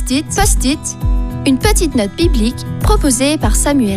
Post-it, une petite note biblique proposée par Samuel.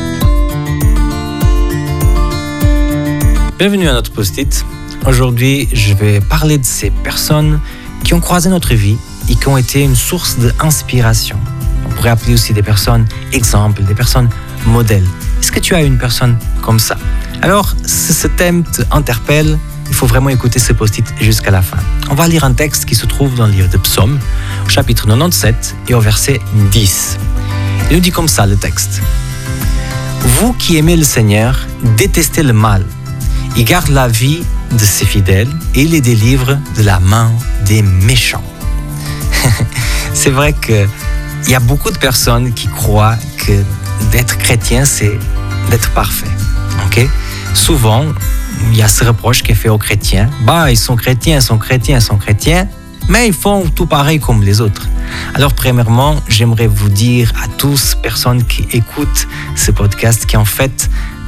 Bienvenue à notre Post-it. Aujourd'hui, je vais parler de ces personnes qui ont croisé notre vie et qui ont été une source d'inspiration. On pourrait appeler aussi des personnes exemples, des personnes modèles. Est-ce que tu as une personne comme ça? Alors, si ce thème t'interpelle, il faut vraiment écouter ce Post-it jusqu'à la fin. On va lire un texte qui se trouve dans le livre de Psaumes, au chapitre 97 et au verset 10. Il nous dit comme ça le texte. « Vous qui aimez le Seigneur, détestez le mal. Il garde la vie de ses fidèles et les délivre de la main des méchants. » C'est vrai qu'il y a beaucoup de personnes qui croient que d'être chrétien, c'est d'être parfait. Okay? Souvent, il y a ce reproche qui est fait aux chrétiens. Ils sont chrétiens, mais ils font tout pareil comme les autres. Alors, premièrement, j'aimerais vous dire à tous, personnes qui écoutent ce podcast, qu'en fait,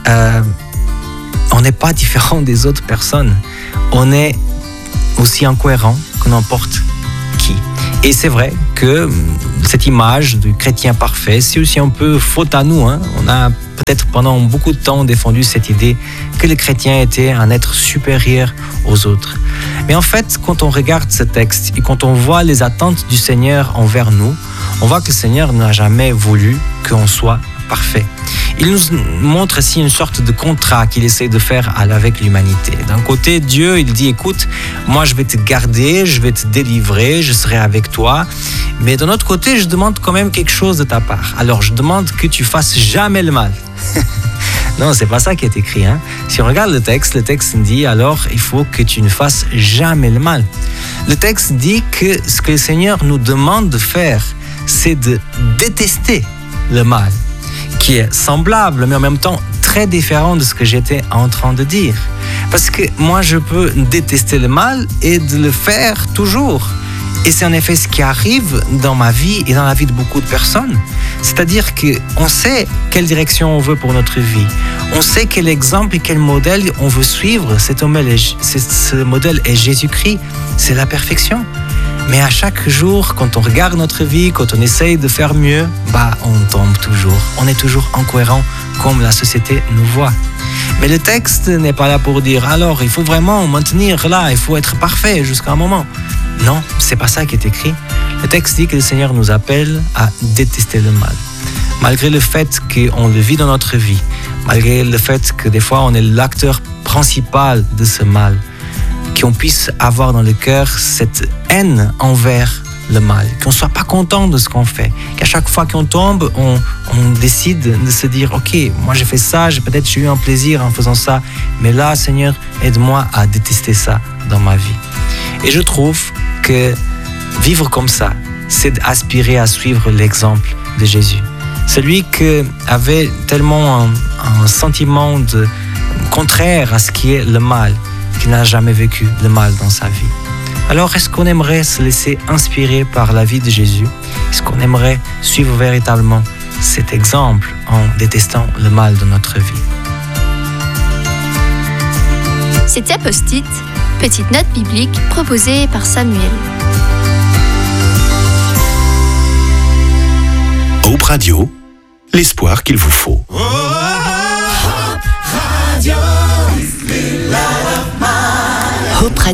on n'est pas différent des autres personnes. On est aussi incohérent que n'importe qui. Et c'est vrai que cette image du chrétien parfait, c'est aussi un peu faute à nous. On a peut-être pendant beaucoup de temps défendu cette idée que le chrétien était un être supérieur aux autres. Mais en fait, quand on regarde ce texte et quand on voit les attentes du Seigneur envers nous, on voit que le Seigneur n'a jamais voulu qu'on soit parfait. Il nous montre ici une sorte de contrat qu'il essaie de faire avec l'humanité. D'un côté, Dieu, il dit, écoute, moi je vais te garder, je vais te délivrer, je serai avec toi. Mais d'un autre côté, je demande quand même quelque chose de ta part. Alors, je demande que tu fasses jamais le mal. Non, c'est pas ça qui est écrit. Si on regarde le texte dit, alors il faut que tu ne fasses jamais le mal. Le texte dit que ce que le Seigneur nous demande de faire, c'est de détester le mal, qui est semblable, mais en même temps très différent de ce que j'étais en train de dire. Parce que moi, je peux détester le mal et de le faire toujours. Et c'est en effet ce qui arrive dans ma vie et dans la vie de beaucoup de personnes. C'est-à-dire qu'on sait quelle direction on veut pour notre vie. On sait quel exemple et quel modèle on veut suivre. Ce modèle est Jésus-Christ. C'est la perfection. Mais à chaque jour, quand on regarde notre vie, quand on essaye de faire mieux, on tombe toujours. On est toujours incohérent comme la société nous voit. Mais le texte n'est pas là pour dire, alors il faut vraiment maintenir là, il faut être parfait jusqu'à un moment. Non, c'est pas ça qui est écrit. Le texte dit que le Seigneur nous appelle à détester le mal. Malgré le fait qu'on le vit dans notre vie, malgré le fait que des fois on est l'acteur principal de ce mal, qu'on puisse avoir dans le cœur cette haine envers le mal, qu'on ne soit pas content de ce qu'on fait, qu'à chaque fois qu'on tombe, on décide de se dire, ok, moi j'ai fait ça, peut-être j'ai eu un plaisir en faisant ça, mais là, Seigneur, aide-moi à détester ça dans ma vie. Et je trouve que vivre comme ça, c'est d'aspirer à suivre l'exemple de Jésus. Celui qui avait tellement un sentiment contraire à ce qui est le mal, qui n'a jamais vécu le mal dans sa vie. Alors, est-ce qu'on aimerait se laisser inspirer par la vie de Jésus? Est-ce qu'on aimerait suivre véritablement cet exemple en détestant le mal de notre vie? C'était Post-it, petite note biblique proposée par Samuel. Hope Radio, l'espoir qu'il vous faut.